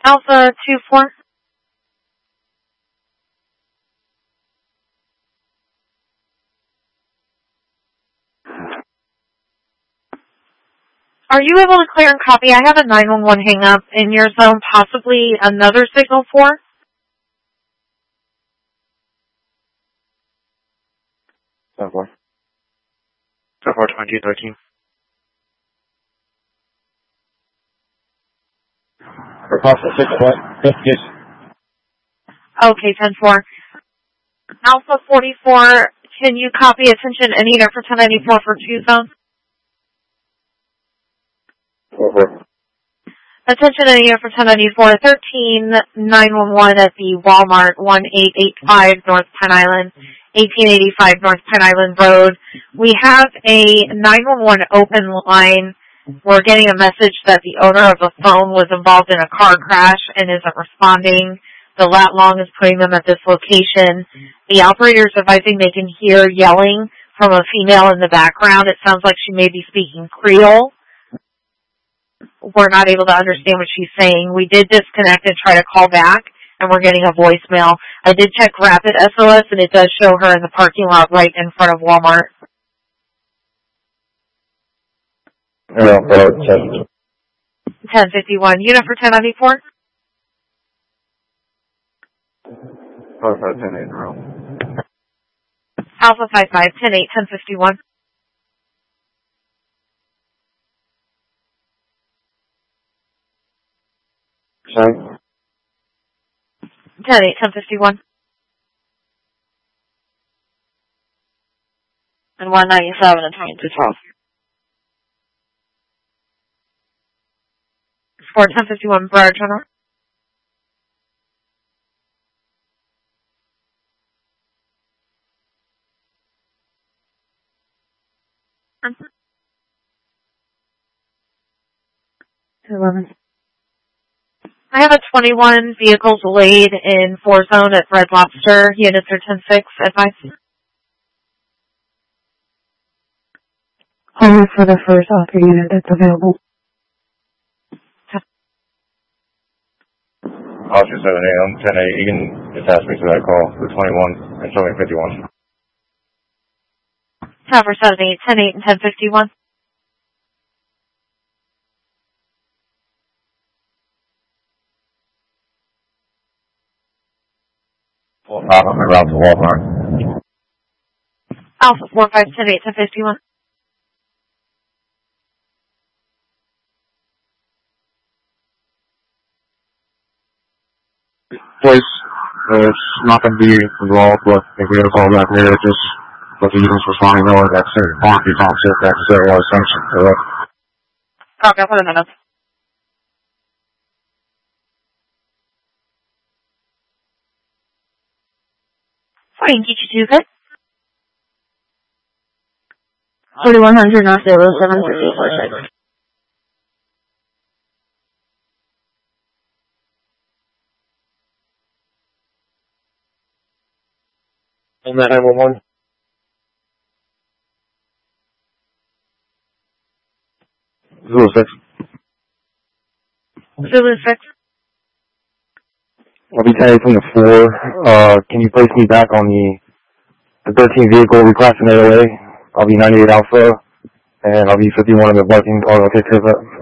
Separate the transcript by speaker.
Speaker 1: Alpha 2-4. Are you able to clear and copy? I have a 911 hang up in your zone, possibly another signal 4.
Speaker 2: 7-4. 7-4, 2013. Request at 6 foot. Yes.
Speaker 1: Okay, 10-4. Alpha 44, can you copy attention Anita for 1094 for 2 zone?
Speaker 2: 4-4.
Speaker 1: Attention Anita for 1094, 13-911 at the Walmart, 1885 North Penn Island, 1885 North Penn Island Road. We have a 911 open line. We're getting a message that the owner of the phone was involved in a car crash and isn't responding. The lat long is putting them at this location. The operator is advising they can hear yelling from a female in the background. It sounds like she may be speaking Creole. We're not able to understand what she's saying. We did disconnect and try to call back, and we're getting a voicemail. I did check Rapid SOS, and it does show her in the parking lot right in front of Walmart.
Speaker 2: No,
Speaker 1: 1051. Unit for 1094?
Speaker 2: 10-8.
Speaker 1: Alpha 55, 10-8, 1051.
Speaker 2: Sorry?
Speaker 1: 10-8, 1051. And 197 and 2212. 1051, Briar Tunnel. Mm-hmm. 11. I have a 21 vehicle delayed in 4 zone at Red Lobster. Units are 10-6. Advice.
Speaker 3: Only for the first author unit that's available.
Speaker 2: Officer 7 a.m. 10-8. You can attach me to that call for 21 and show me 51.
Speaker 1: Tower 78, 10-8, and 1051.
Speaker 2: I'm around to Walmart.
Speaker 1: Alpha 45, 10-8, 1051.
Speaker 2: Place, it's not going to be involved, but if we get a call back later, just let the units responding know that's it. Quantity concept, that's there was sanction, correct?
Speaker 1: Okay, for the minutes. Fine, get you to it.
Speaker 3: 4100 North 073646.
Speaker 2: On that 911. Zulu 6.
Speaker 1: Zulu 6.
Speaker 2: I'll be tagged from the 4. Can you place me back on the 13 vehicle reclassing AOA? I'll be 98 Alpha, and I'll be 51 in the barking. I'll take care of that.